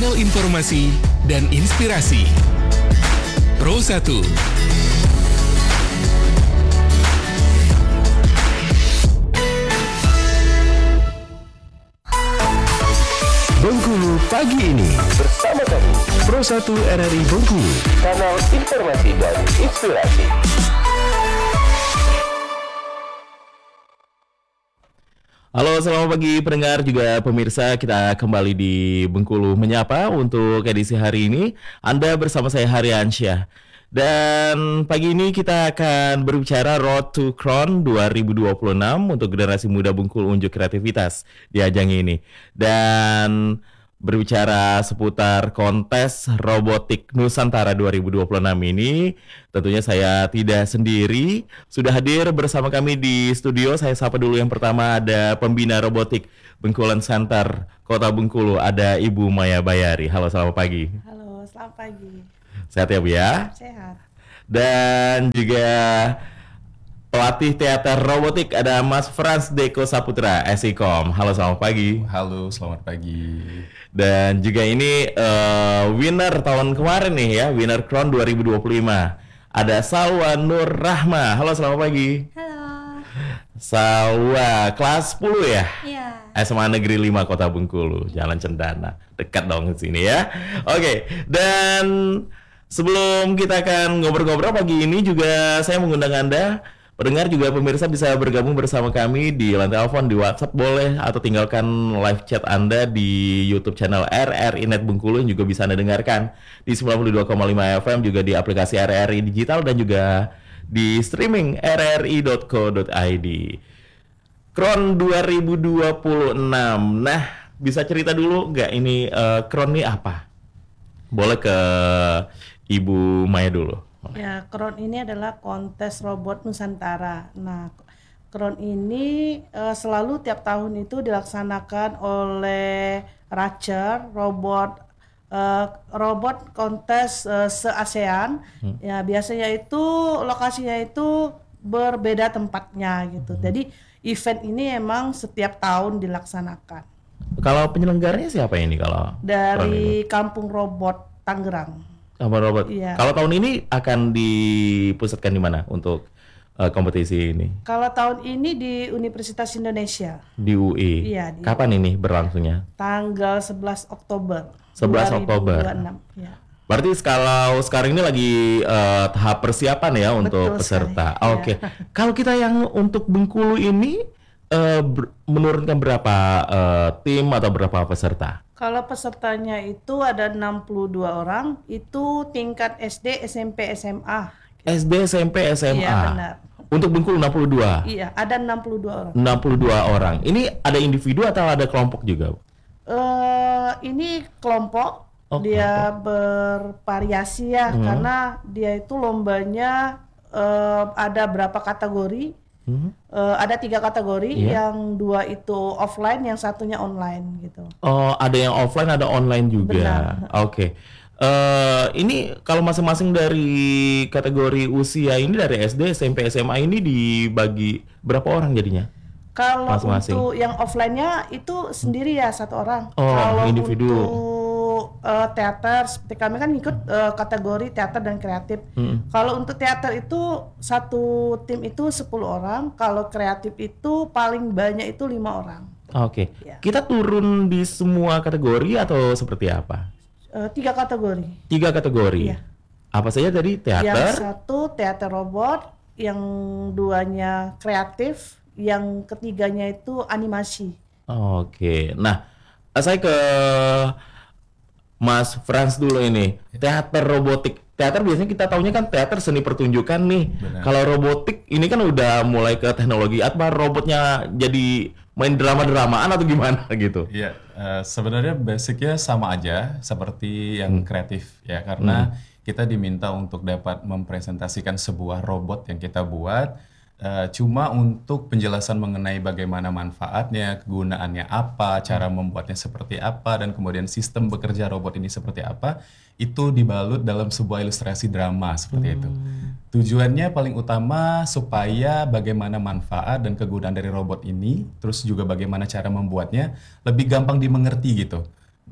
channel informasi dan inspirasi. Pro 1. Bengkulu pagi ini bersama kami Pro 1 RRI Bengkulu, kanal informasi dan inspirasi. Halo, selamat pagi pendengar juga pemirsa. Kita kembali di Bengkulu Menyapa untuk edisi hari ini. Anda bersama saya Haryansyah. Dan pagi ini kita akan berbicara Road to Crown 2026 untuk generasi muda Bengkulu unjuk kreativitas di ajang ini. Dan berbicara seputar kontes robotik Nusantara 2026 ini, tentunya saya tidak sendiri. Sudah hadir bersama kami di studio. Saya sapa dulu yang pertama, ada pembina robotik Bengkulan Center Kota Bengkulu, ada Ibu Maya Bayari. Halo, selamat pagi. Halo, selamat pagi. Sehat ya Bu ya? Sehat. Dan juga pelatih teater robotik ada Mas Frans Deko Saputra, SIKOM. Halo, selamat pagi. Halo, selamat pagi. Dan juga ini winner tahun kemarin nih ya, winner Crown 2025. Ada Salwa Nur Rahma. Halo, selamat pagi. Halo. Salwa, kelas 10 ya? Iya. SMA Negeri 5 Kota Bengkulu, Jalan Cendana. Dekat dong di sini ya. Oke, dan sebelum kita akan ngobrol-ngobrol pagi ini juga saya mengundang Anda pendengar juga pemirsa bisa bergabung bersama kami di line telepon, di WhatsApp boleh, atau tinggalkan live chat Anda di YouTube channel RRI Net Bengkulu yang juga bisa Anda dengarkan di 92,5 FM, juga di aplikasi RRI Digital dan juga di streaming rri.co.id. Crown 2026. Nah, bisa cerita dulu nggak ini Crown ini apa? Boleh ke Ibu Maya dulu. Ya, Crown ini adalah kontes robot Nusantara. Nah, Crown ini selalu tiap tahun itu dilaksanakan oleh Racer robot kontes se-ASEAN. Ya, biasanya itu lokasinya itu berbeda tempatnya gitu. Jadi event ini emang setiap tahun dilaksanakan. Kalau penyelenggaranya siapa ini kalau? Dari Kampung Robot Tangerang. Kampung Robot. Iya. Kalau tahun ini akan dipusatkan di mana untuk kompetisi ini? Kalau tahun ini di Universitas Indonesia. Di UI. Iya. Kapan ini berlangsungnya? Tanggal 11 Oktober. 11 Oktober. 2026. Ya. Berarti kalau sekarang ini lagi tahap persiapan ya untuk Betul peserta. sekali, Oke. iya. Kalau kita yang untuk Bengkulu ini menurunkan berapa tim atau berapa peserta? Kalau pesertanya itu ada 62 orang, itu tingkat SD, SMP, SMA. SD, SMP, SMA. Iya, benar. Untuk Bengkulu 62. Iya, ada 62 orang. 62 orang. Ini ada individu atau ada kelompok juga? Ini kelompok. Oh, Dia bervariasi ya, karena dia itu lombanya ada berapa kategori. Ada 3 kategori, Iya. yang 2 itu offline, yang satunya online gitu. Oh, ada yang offline, ada online juga. Benar. Oke. Ini kalau masing-masing dari kategori usia ini dari SD, SMP, SMA ini dibagi berapa orang jadinya? Kalau Masing-masing. untuk yang offline-nya itu sendiri ya 1 orang. Oh, Kalau individu. untuk teater, seperti kami kan ikut kategori teater dan kreatif. Kalau untuk teater itu satu tim itu 10 orang. Kalau kreatif itu paling banyak itu 5 orang. Oke. Ya. Kita turun di semua kategori atau seperti apa? 3 kategori. 3 kategori. Iya. Apa saja tadi? Yang Teater. satu teater robot, yang 2-nya kreatif, yang ketiganya itu animasi. Oke. Nah, saya ke Mas Frans dulu ini. Teater robotik. Teater biasanya kita taunya kan teater seni pertunjukan nih. Benar. Kalau robotik ini kan udah mulai ke teknologi. Apa robotnya jadi main drama-dramaan atau gimana gitu? Iya, sebenarnya basicnya sama aja seperti yang kreatif ya, karena kita diminta untuk dapat mempresentasikan sebuah robot yang kita buat. Cuma untuk penjelasan mengenai bagaimana manfaatnya, kegunaannya apa, cara membuatnya seperti apa, dan kemudian sistem bekerja robot ini seperti apa, itu dibalut dalam sebuah ilustrasi drama seperti itu. Tujuannya paling utama supaya bagaimana manfaat dan kegunaan dari robot ini, terus juga bagaimana cara membuatnya lebih gampang dimengerti gitu.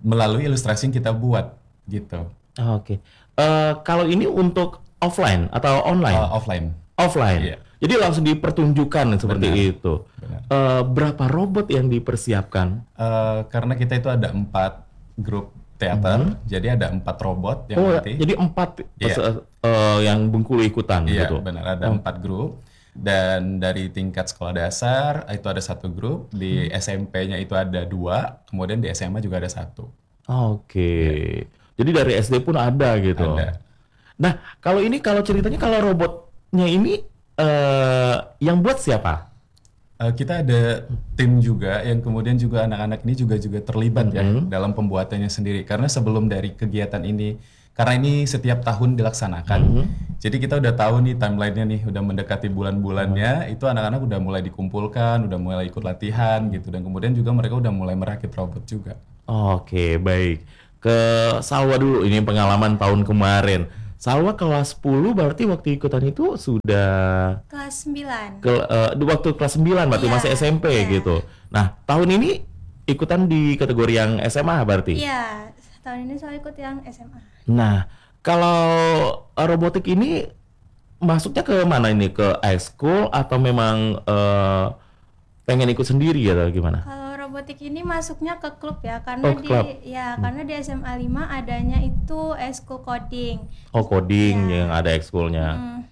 melalui ilustrasi yang kita buat gitu. Oke. Kalau ini untuk offline atau online? Offline. Offline. Iya. Jadi langsung dipertunjukkan seperti Benar. itu. Benar. Berapa robot yang dipersiapkan? Karena kita itu ada 4 grup teater, jadi ada 4 robot yang nanti. Jadi 4 Iya. yang Bengkulu ikutan Iya, gitu. benar, ada 4 grup. Dan dari tingkat sekolah dasar itu ada 1 grup, di SMP-nya itu ada 2, kemudian di SMA juga ada 1. Oke. Jadi dari SD pun ada gitu. Ada. Nah, kalau ceritanya kalau robotnya ini yang buat siapa? Kita ada tim juga yang kemudian juga anak-anak ini juga terlibat ya dalam pembuatannya sendiri. Karena sebelum dari kegiatan ini, karena ini setiap tahun dilaksanakan, jadi kita udah tahu nih timelinenya nih, udah mendekati bulan-bulannya, itu anak-anak udah mulai dikumpulkan, udah mulai ikut latihan gitu, dan kemudian juga mereka udah mulai merakit robot juga. Oke, baik. Ke Salwa dulu, ini pengalaman tahun kemarin. Salwa kelas 10 berarti waktu ikutan itu sudah Kelas 9. waktu kelas 9 berarti Iya, masih SMP iya. gitu. Nah, tahun ini ikutan di kategori yang SMA berarti? Iya, tahun ini saya ikut yang SMA. Nah, kalau robotik ini masuknya ke mana ini? Ke high school atau memang pengen ikut sendiri atau gimana? Kalau robotik ini masuknya ke klub ya, karena Oh, klub. karena di SMA 5 adanya itu ekskul coding. Oh, coding Iya. yang ada ekskulnya.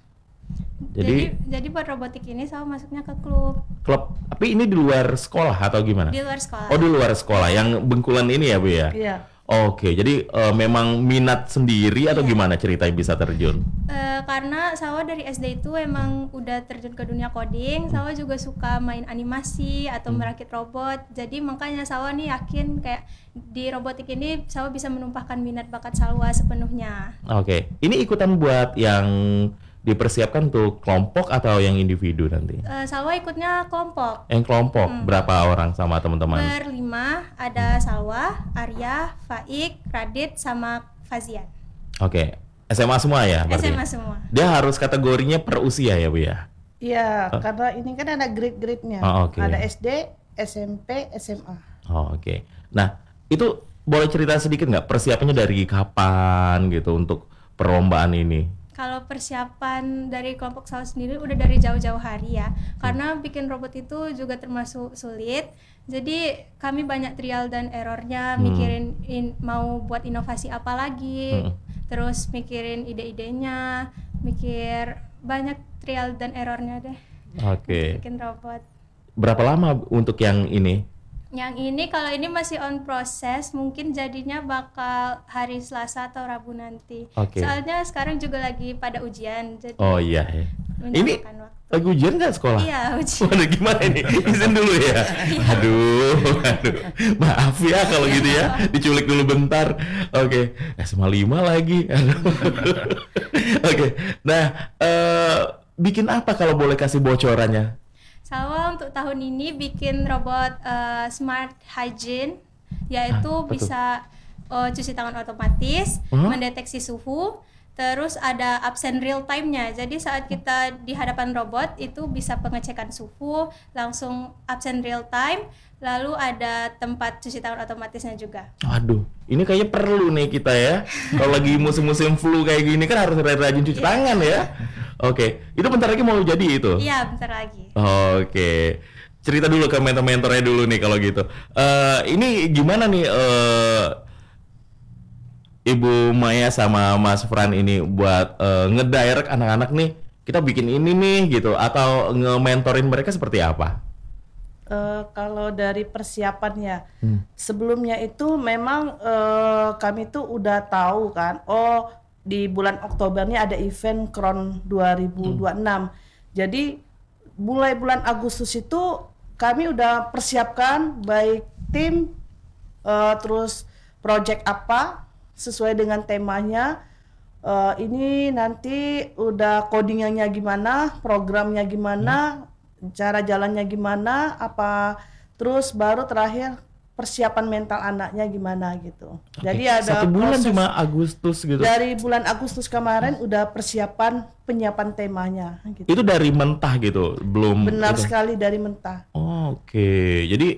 Jadi buat robotik ini saya masuknya ke klub Klub, tapi ini di luar sekolah atau gimana? di luar sekolah. Oh, di luar sekolah, yang Bengkulan ini ya Bu ya? Iya. Oke, jadi memang minat sendiri atau Iya. gimana ceritanya bisa terjun? Karena saya dari SD itu emang udah terjun ke dunia coding, saya juga suka main animasi atau merakit robot. Jadi makanya saya nih yakin kayak di robotik ini saya bisa menumpahkan minat bakat Salwa sepenuhnya. Oke, ini ikutan buat yang dipersiapkan untuk kelompok atau yang individu nanti? Salwa ikutnya kelompok. Yang kelompok, berapa orang sama teman-teman? Berlima, ada Salwa, Arya, Faik, Radit, sama Fazian. Oke, SMA semua ya berarti? SMA semua. Dia harus kategorinya per usia ya Bu ya? Iya, karena ini kan ada grade-grade-nya. Oh, oke. Ada SD, SMP, SMA. Oh, oke. Nah, itu boleh cerita sedikit nggak persiapannya dari kapan gitu untuk perlombaan ini? Kalau persiapan dari kelompok saya sendiri udah dari jauh-jauh hari ya. Karena bikin robot itu juga termasuk sulit. Jadi kami banyak trial dan errornya, mikirin mau buat inovasi apa lagi. Terus mikirin ide-idenya, mikir banyak trial dan errornya deh. Oke. Bikin robot. Berapa lama untuk yang ini? Yang ini kalau ini masih on proses, mungkin jadinya bakal hari Selasa atau Rabu nanti. Oke. Soalnya sekarang juga lagi pada ujian, jadi Oh iya ya. Ini menyempatkan waktu. lagi ujian nggak sekolah? Iya, ujian. Waduh, gimana ini? Izin dulu ya. Aduh. Maaf ya kalau gitu ya. Diculik dulu bentar. Oke. SMA 5 lagi. Aduh. Oke. Nah, bikin apa kalau boleh kasih bocorannya? Salwa untuk tahun ini bikin robot smart hygiene, yaitu Betul. bisa cuci tangan otomatis, mendeteksi suhu, terus ada absen real time-nya. Jadi saat kita di hadapan robot itu bisa pengecekan suhu, langsung absen real time, lalu ada tempat cuci tangan otomatisnya juga. Aduh, ini kayaknya perlu nih kita ya. Kalau lagi musim-musim flu kayak gini kan harus rajin cuci tangan ya. Oke, itu bentar lagi mau jadi itu? Iya, bentar lagi. Oke, cerita dulu ke mentor-mentornya dulu nih kalau gitu. Ini gimana nih Ibu Maya sama Mas Fran ini buat ngedirect anak-anak nih, kita bikin ini nih gitu, atau nge-mentorin mereka seperti apa? Kalau dari persiapannya, sebelumnya itu memang kami tuh udah tahu kan, oh di bulan Oktober ini ada event KRON 2026. Jadi mulai bulan Agustus itu kami udah persiapkan baik tim, terus project apa sesuai dengan temanya. Ini nanti udah codingnya gimana, programnya gimana, cara jalannya gimana, apa terus baru terakhir persiapan mental anaknya gimana gitu. Jadi ada 1 bulan proses. cuma Agustus gitu. Dari bulan Agustus kemarin udah persiapan penyiapan temanya gitu. Itu dari mentah gitu, belum Benar itu. sekali dari mentah. Oke, jadi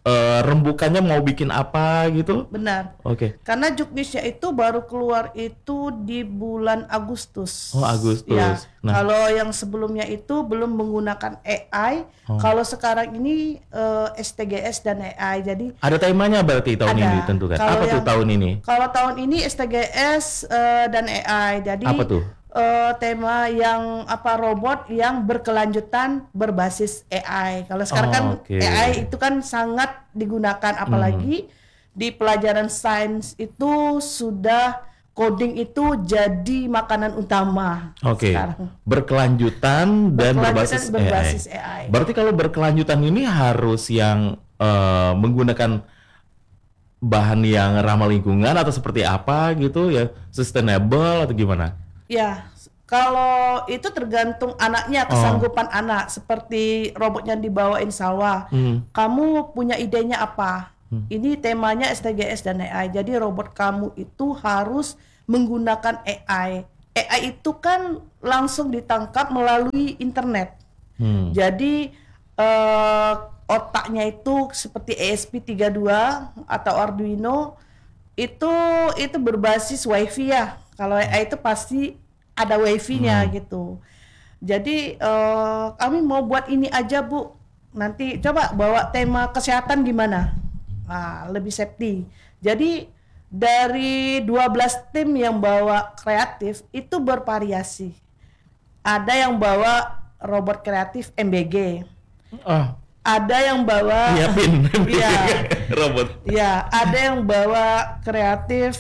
rembukannya mau bikin apa gitu? Benar. Oke. Karena juknisnya itu baru keluar itu di bulan Agustus. Oh, Agustus. Ya, Nah. kalau yang sebelumnya itu belum menggunakan AI. Kalau sekarang ini STGS dan AI. Jadi Ada temanya berarti tahun Ada. ini ditentukan. Kalau Apa tuh yang- tahun ini? kalau tahun ini STGS dan AI. Jadi Apa tuh? tema yang robot yang berkelanjutan berbasis AI. Kalau sekarang kan oke. AI itu kan sangat digunakan, apalagi di pelajaran sains itu sudah coding itu jadi makanan utama. Oke. Sekarang. Berkelanjutan dan Berkelanjutan berbasis, berbasis AI. Berarti kalau berkelanjutan ini harus yang menggunakan bahan yang ramah lingkungan atau seperti apa gitu ya, sustainable atau gimana? Ya, kalau itu tergantung anaknya, kesanggupan anak. Seperti robot yang dibawain Salwa. Kamu punya idenya apa? Ini temanya STGS dan AI. Jadi robot kamu itu harus menggunakan AI. AI itu kan langsung ditangkap melalui internet. Jadi otaknya itu seperti ESP32 atau Arduino itu berbasis WiFi ya. Kalau AI itu pasti ada WiFi-nya gitu. Jadi kami mau buat ini aja Bu. Nanti coba bawa tema kesehatan gimana? Nah, lebih safety. Jadi dari 12 tim yang bawa kreatif itu bervariasi. Ada yang bawa robot kreatif MBG. Oh, Ada yang bawa nyiapin Iya. robot. Ya, ada yang bawa kreatif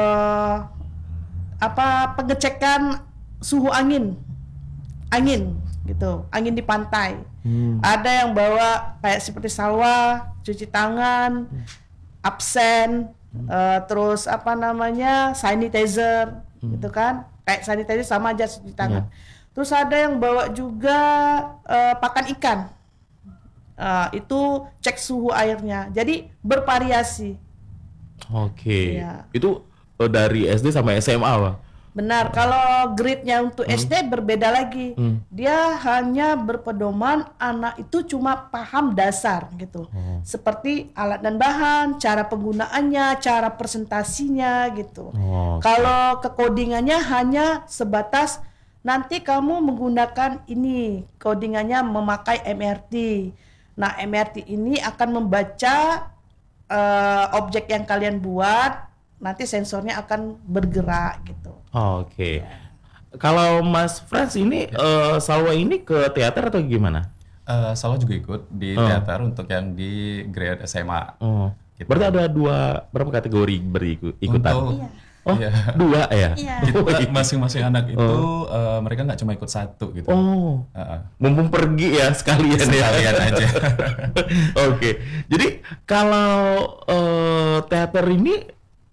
pengecekan suhu angin gitu, angin di pantai. Ada yang bawa kayak seperti Salwa, cuci tangan, absen, terus sanitizer gitu kan, kayak sanitizer sama aja cuci tangan. Terus ada yang bawa juga pakan ikan. Itu cek suhu airnya. Jadi bervariasi. Oke. Iya. Itu dari SD sampai SMA, Bang. Benar. Kalau grade-nya untuk SD berbeda lagi. Dia hanya berpedoman anak itu cuma paham dasar gitu. Seperti alat dan bahan, cara penggunaannya, cara presentasinya gitu. Kalau kekodingannya hanya sebatas nanti kamu menggunakan ini, codingannya memakai MRT. Nah, MRT ini akan membaca objek yang kalian buat, nanti sensornya akan bergerak gitu. Oke. Kalau Mas Frans ini Salwa ini ke teater atau gimana? Salwa juga ikut di teater untuk yang di grade SMA. Gitu. Berarti ada berapa kategori berikutan? Untuk iya. 2 ya? Iya. Kita masing-masing anak itu mereka nggak cuma ikut satu gitu. Mumpung pergi ya sekalian aja. Oke. Jadi kalau teater ini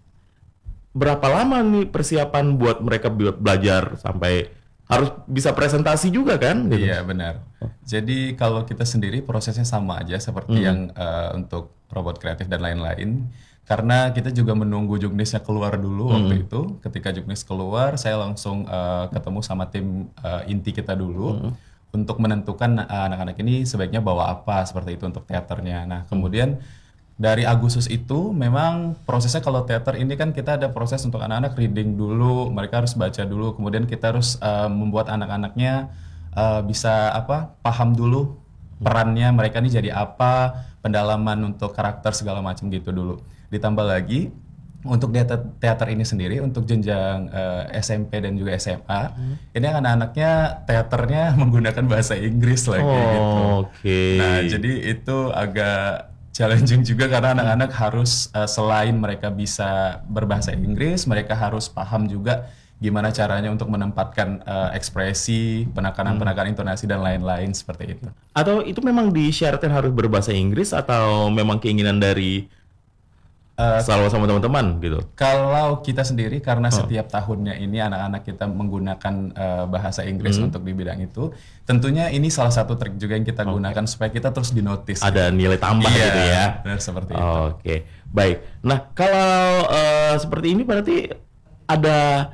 berapa lama nih persiapan buat mereka belajar sampai harus bisa presentasi juga kan? Gitu? Iya benar. Jadi kalau kita sendiri prosesnya sama aja seperti yang untuk robot kreatif dan lain-lain. Karena kita juga menunggu juknisnya keluar dulu waktu itu. Ketika juknis keluar, saya langsung ketemu sama tim inti kita dulu untuk menentukan anak-anak ini sebaiknya bawa apa seperti itu untuk teaternya. Nah kemudian dari Agustus itu memang prosesnya kalau teater ini kan kita ada proses untuk anak-anak reading dulu, mereka harus baca dulu, kemudian kita harus membuat anak-anaknya bisa paham dulu perannya mereka ini jadi apa, pendalaman untuk karakter segala macam gitu dulu. Ditambah lagi untuk teater ini sendiri untuk jenjang SMP dan juga SMA, ini anak-anaknya teaternya menggunakan bahasa Inggris lagi gitu. Oke. Nah, jadi itu agak challenging juga karena anak-anak harus selain mereka bisa berbahasa Inggris, mereka harus paham juga gimana caranya untuk menempatkan ekspresi, penekanan intonasi dan lain-lain seperti itu. Atau itu memang disyaratkan harus berbahasa Inggris atau memang keinginan dari Salwa sama teman-teman gitu? Kalau kita sendiri karena setiap tahunnya ini anak-anak kita menggunakan bahasa Inggris untuk di bidang itu, tentunya ini salah satu trik juga yang kita gunakan supaya kita terus dinotis. Ada nilai tambah gitu ya? Benar seperti itu. Oke, baik. Nah kalau seperti ini berarti ada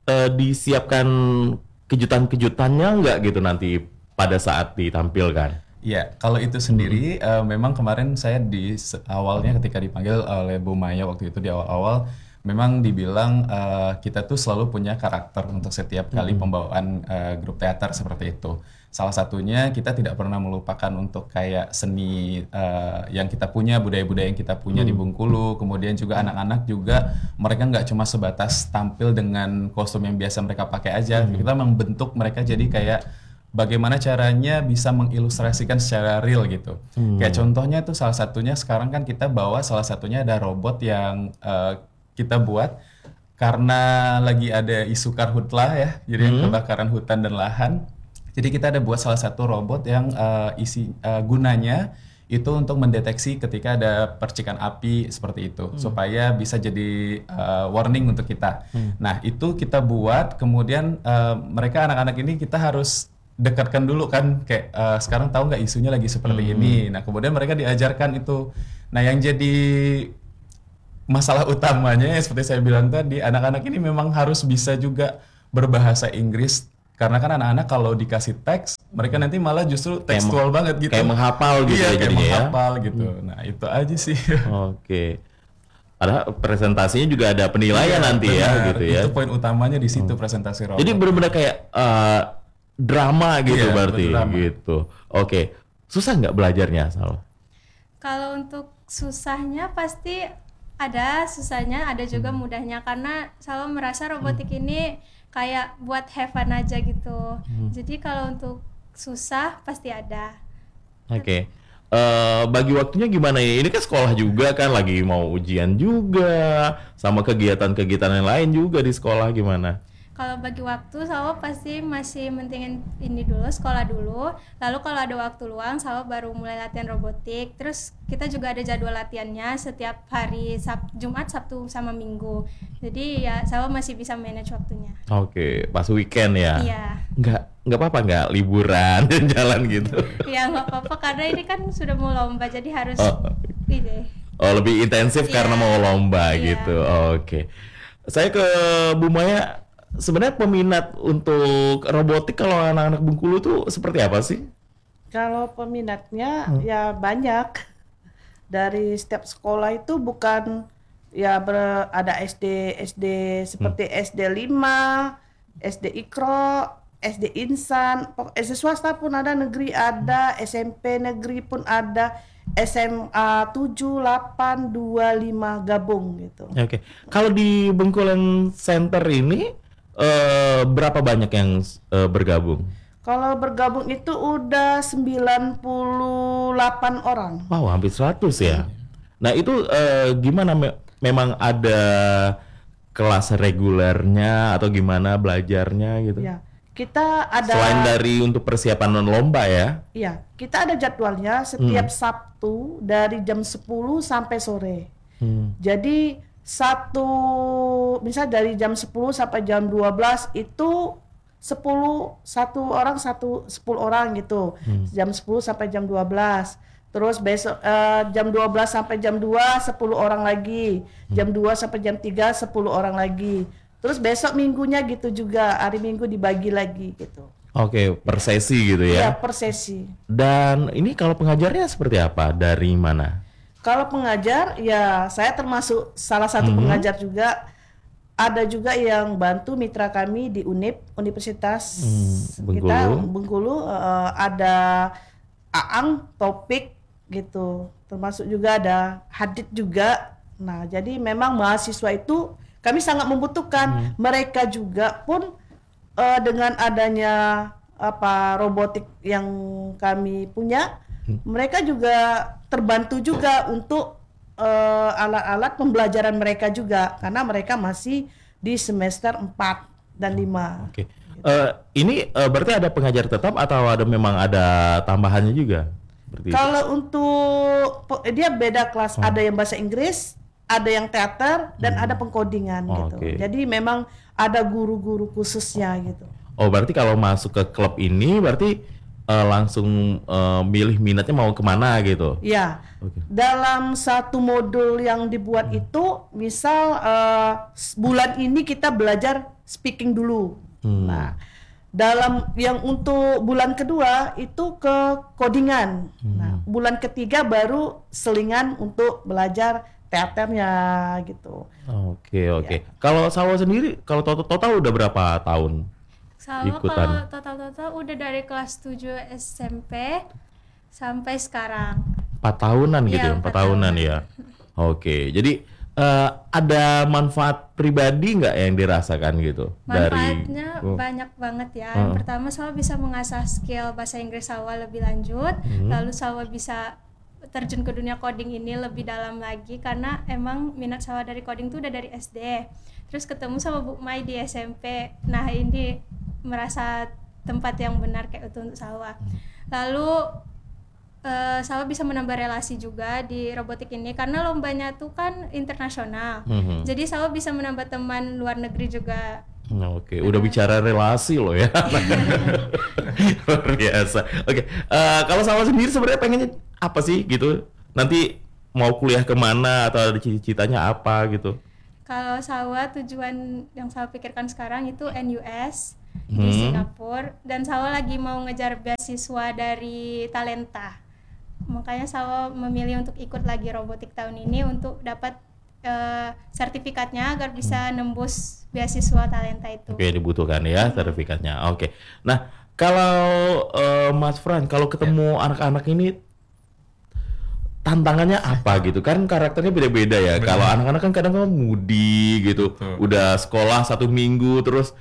disiapkan kejutan-kejutannya nggak gitu nanti pada saat ditampilkan? Iya, kalau itu sendiri memang kemarin saya awalnya ketika dipanggil oleh Bu Maya waktu itu di awal-awal memang dibilang kita tuh selalu punya karakter untuk setiap kali pembawaan grup teater seperti itu. Salah satunya kita tidak pernah melupakan untuk kayak seni yang kita punya, budaya-budaya yang kita punya di Bengkulu. Kemudian juga anak-anak juga mereka nggak cuma sebatas tampil dengan kostum yang biasa mereka pakai aja. Kita membentuk mereka jadi kayak bagaimana caranya bisa mengilustrasikan secara real gitu. Kayak contohnya tuh salah satunya sekarang kan kita bawa salah satunya ada robot yang kita buat karena lagi ada isu karhutlah ya, jadi kebakaran hutan dan lahan. Jadi kita ada buat salah satu robot yang gunanya itu untuk mendeteksi ketika ada percikan api seperti itu supaya bisa jadi warning untuk kita. Nah itu kita buat, kemudian mereka anak-anak ini kita harus dekatkan dulu kan, kayak sekarang tahu nggak isunya lagi seperti ini. Nah kemudian mereka diajarkan itu. Nah yang jadi masalah utamanya seperti saya bilang tadi, anak-anak ini memang harus bisa juga berbahasa Inggris. Karena kan anak-anak kalau dikasih teks, mereka nanti malah justru tekstual banget gitu. Kayak menghafal gitu ya kayak jadinya menghafal gitu. Nah itu aja sih. Oke. Padahal presentasinya juga ada penilaian nanti ya gitu ya. Itu poin utamanya di situ presentasi robot. Jadi benar-benar kayak drama gitu berarti drama. gitu. Oke. Susah nggak belajarnya, Sal? Kalau untuk susahnya pasti ada susahnya, ada juga mudahnya, karena selalu merasa robotik ini kayak buat have fun aja gitu. Jadi kalau untuk susah pasti ada. Oke. Bagi waktunya gimana ya? Ini kan sekolah juga kan, lagi mau ujian juga, sama kegiatan-kegiatan yang lain juga di sekolah, gimana? Kalau bagi waktu, saya pasti masih mentingin ini dulu, sekolah dulu. Lalu kalau ada waktu luang, saya baru mulai latihan robotik. Terus kita juga ada jadwal latihannya setiap hari Jumat, Sabtu, sama Minggu. Jadi ya saya masih bisa manage waktunya. Oke, pas weekend ya? Iya. Nggak apa-apa nggak liburan dan jalan gitu? Ya nggak apa-apa, karena ini kan sudah mau lomba, jadi harus lebih intensif karena mau lomba gitu. Oke. Saya ke Bu Maya. Sebenarnya peminat untuk robotik kalau anak-anak Bengkulu tuh seperti apa sih? Kalau peminatnya ya banyak. Dari setiap sekolah itu bukan ya ada SD seperti SD 5, SD Ikro, SD Insan, SD swasta pun ada, negeri ada, SMP negeri pun ada, SMA 7, 8, 2, 5 gabung gitu. Oke. Kalau di Bengkulen Center ini berapa banyak yang bergabung? Kalau bergabung itu udah 98 orang. Wow, hampir 100 ya. Nah itu gimana? Memang ada kelas regulernya atau gimana belajarnya gitu? Ya, kita ada. Selain dari untuk persiapan lomba ya? Iya, kita ada jadwalnya setiap Sabtu dari jam 10 sampai sore. Jadi misal dari jam 10 sampai jam 12 itu 10 orang gitu. Jam 10 sampai jam 12. Terus besok jam 12 sampai jam 2 10 orang lagi. Jam 2 sampai jam 3 10 orang lagi. Terus besok minggunya gitu juga, hari Minggu dibagi lagi gitu. Oke, per sesi gitu ya? Iya, per sesi. Dan ini kalau pengajarnya seperti apa? Dari mana? Kalau pengajar, ya saya termasuk salah satu pengajar juga. Ada juga yang bantu mitra kami di Universitas kita Bengkulu, ada Aang, Topik gitu. Termasuk juga ada Hadid juga. Nah, jadi memang mahasiswa itu kami sangat membutuhkan. Mereka juga pun dengan adanya robotik yang kami punya, mereka juga terbantu juga untuk alat-alat pembelajaran mereka juga, karena mereka masih di semester 4 dan 5. Oke. Ini berarti ada pengajar tetap atau memang ada tambahannya juga? Kalau untuk dia beda kelas, ada yang bahasa Inggris, ada yang teater, dan ada pengkodingan gitu. Jadi memang ada guru-guru khususnya gitu. Oh, berarti kalau masuk ke klub ini berarti langsung milih minatnya mau kemana gitu? Ya, dalam satu modul yang dibuat itu, misal bulan ini kita belajar speaking dulu. Nah, dalam yang untuk bulan kedua itu ke codingan. Nah, bulan ketiga baru selingan untuk belajar teaternya gitu. Oke. Kalau Sawa sendiri, kalau total udah berapa tahun? Sama ikutan? kalau total udah dari kelas 7 SMP sampai sekarang. 4 tahunan gitu Iya, ya? 4 4 tahunan tahunan. ya? Oke, jadi ada manfaat pribadi nggak yang dirasakan gitu? Manfaatnya dari banyak banget ya. Yang pertama Sawa bisa mengasah skill bahasa Inggris Sawa lebih lanjut. Lalu Sawa bisa terjun ke dunia coding ini lebih dalam lagi karena emang minat Sawa dari coding tuh udah dari SD. Terus ketemu sama Bu Mai di SMP. Nah, ini merasa tempat yang benar kayak untuk Sawa. Lalu Sawa bisa menambah relasi juga di robotik ini karena lombanya tuh kan internasional. Jadi Sawa bisa menambah teman luar negeri juga. Oke, udah bicara relasi loh ya. Luar biasa. Oke, kalau Sawa sendiri sebenarnya pengennya apa sih gitu? Nanti mau kuliah kemana atau ada cita-citanya apa gitu? Kalau Sawa tujuan yang Sawa pikirkan sekarang itu NUS di Singapura dan Sawa lagi mau ngejar beasiswa dari Talenta. Makanya Sawa memilih untuk ikut lagi robotik tahun ini untuk dapat sertifikatnya agar bisa nembus beasiswa Talenta itu. Oke, dibutuhkan ya sertifikatnya. Oke. Nah, kalau Mas Fran, kalau ketemu anak-anak ini tantangannya apa gitu? Kan karakternya beda-beda ya. Kalau anak-anak kan kadang moody gitu. Udah sekolah 1 minggu terus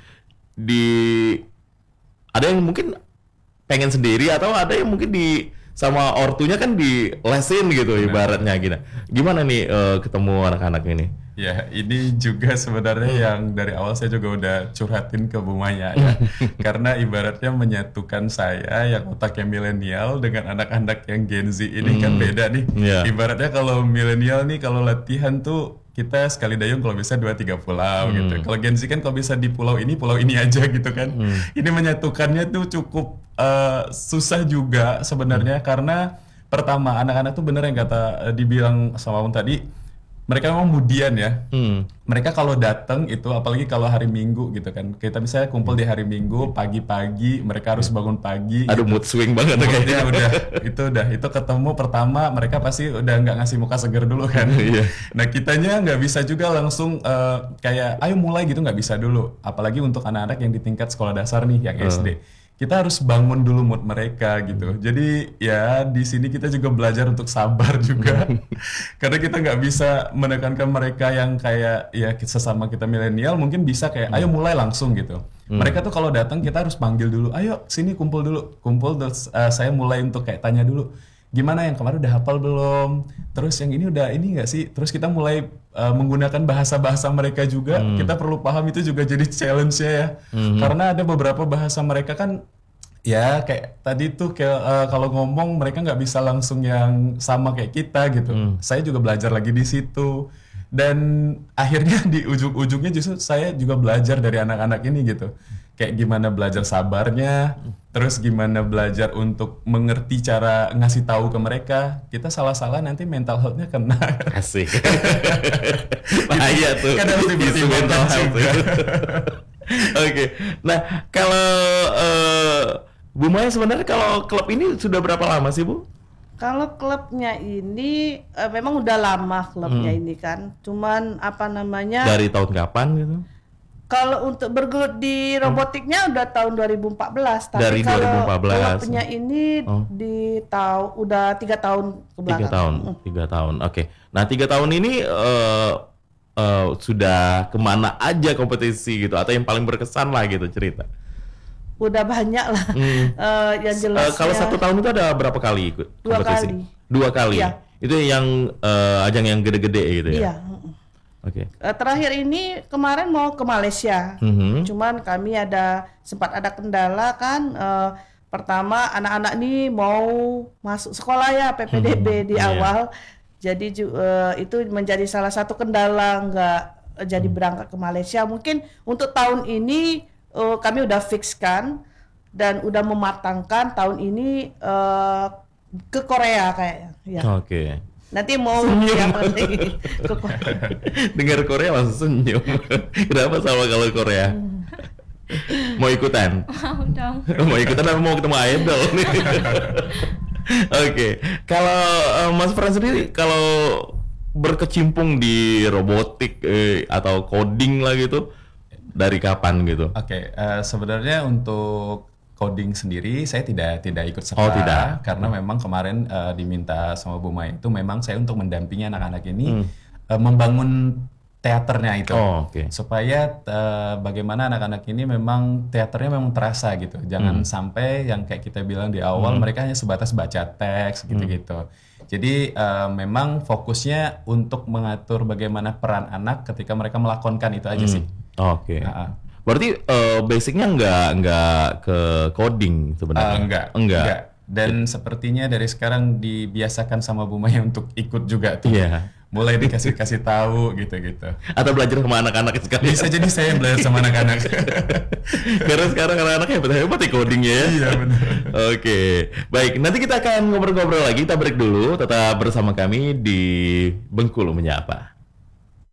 ada yang mungkin pengen sendiri atau ada yang mungkin sama ortunya kan di lesin gitu ibaratnya gitu. Gimana nih ketemu anak-anak ini? Ya, ini juga sebenarnya yang dari awal saya juga udah curhatin ke Bu Maya ya. Karena ibaratnya menyatukan saya yang otaknya milenial dengan anak-anak yang Gen Z ini kan beda nih. Ibaratnya kalau milenial nih kalau latihan tuh kita sekali dayung kalau bisa 2-3 pulau gitu. Kalau Gen Z kan kalau bisa di pulau ini aja gitu kan. Ini menyatukannya tuh cukup susah juga sebenarnya karena pertama anak-anak tuh bener yang kata dibilang sama Om tadi, mereka memang mudian ya. Mereka kalau datang itu apalagi kalau hari Minggu gitu kan. Kita bisa kumpul di hari Minggu pagi-pagi, mereka harus bangun pagi. Aduh gitu. mood swing banget kayaknya. Itu ketemu pertama mereka pasti udah nggak ngasih muka seger dulu kan. Nah kitanya nggak bisa juga langsung kayak ayo mulai gitu, nggak bisa dulu. Apalagi untuk anak-anak yang di tingkat sekolah dasar nih yang SD. Kita harus bangun dulu mood mereka gitu. Jadi ya di sini kita juga belajar untuk sabar juga. Karena kita nggak bisa menekankan mereka yang kayak ya sesama kita milenial mungkin bisa kayak ayo mulai langsung gitu. Mereka tuh kalau datang kita harus panggil dulu. Ayo sini kumpul dulu. Terus saya mulai untuk kayak tanya dulu. Gimana yang kemarin udah hafal belum? Terus yang ini udah ini nggak sih? Terus kita mulai menggunakan bahasa-bahasa mereka juga. Kita perlu paham itu juga jadi challenge-nya ya. Karena ada beberapa bahasa mereka kan ya kayak tadi tuh kayak kalau ngomong mereka nggak bisa langsung yang sama kayak kita gitu. Saya juga belajar lagi di situ. Dan akhirnya di ujung-ujungnya justru saya juga belajar dari anak-anak ini gitu. Kayak gimana belajar sabarnya, terus gimana belajar untuk mengerti cara ngasih tahu ke mereka. Kita salah-salah nanti mental health-nya kena. Asik. Bahaya tuh. Kan harus dipertimbangkan juga. Oke. Nah, kalau Bu Maya sebenarnya kalau klub ini sudah berapa lama sih, Bu? Kalau klubnya ini memang udah lama klubnya ini kan. Cuman apa namanya? Dari tahun kapan gitu? Kalau untuk bergelut di robotiknya udah tahun 2014, tapi dari kalau 2014. klubnya ini udah 3 tahun ke belakang. 3 tahun. Oke. Nah, 3 tahun ini sudah kemana aja kompetisi gitu atau yang paling berkesan lah gitu cerita? Udah banyak lah. Yang jelas. Kalau 1 tahun itu ada berapa kali ikut kompetisi? 2 kali. Iya. Itu yang ajang yang gede-gede gitu ya? Iya. Oke. Terakhir ini kemarin mau ke Malaysia, cuman kami sempat ada kendala kan. Pertama anak-anak ini mau masuk sekolah ya PPDB di awal, jadi itu menjadi salah satu kendala nggak jadi berangkat ke Malaysia. Mungkin untuk tahun ini kami udah fixkan dan udah mematangkan tahun ini ke Korea kayaknya. Ya. Oke. Nanti mau siapa nih ke Korea. Dengar Korea langsung senyum. Kenapa sama kalau Korea? Mau ikutan? Mau dong. Mau ikutan apa mau ketemu idol nih? Oke, kalau Mas Fran sendiri kalau berkecimpung di robotik atau coding lah gitu, dari kapan gitu? Oke, sebenarnya untuk coding sendiri saya tidak ikut serta. Oh, tidak. Karena memang kemarin diminta sama Bu Maya itu memang saya untuk mendampingi anak-anak ini membangun teaternya itu. Oh, oke. Supaya bagaimana anak-anak ini memang teaternya memang terasa gitu. Jangan sampai yang kayak kita bilang di awal mereka hanya sebatas baca teks gitu-gitu. Jadi memang fokusnya untuk mengatur bagaimana peran anak ketika mereka melakonkan itu aja sih. Oke. Berarti basicnya nggak ke coding sebenarnya? Enggak. Dan sepertinya dari sekarang dibiasakan sama Bu Maya untuk ikut juga tuh. Iya. Mulai dikasih tahu gitu-gitu. Atau belajar sama anak-anak sekali? Bisa jadi saya yang belajar sama anak-anak. Karena sekarang anak-anak hebat ya codingnya ya. Iya benar. Oke, baik. Nanti kita akan ngobrol-ngobrol lagi. Kita break dulu. Tetap bersama kami di Bengkulu Menyapa.